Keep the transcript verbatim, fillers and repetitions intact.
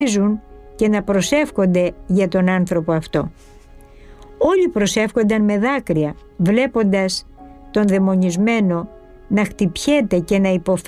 και να προσεύχονται για τον άνθρωπο αυτό. Όλοι προσεύχονταν με δάκρυα, βλέποντας τον δαιμονισμένο να χτυπιέται και να υποφέρει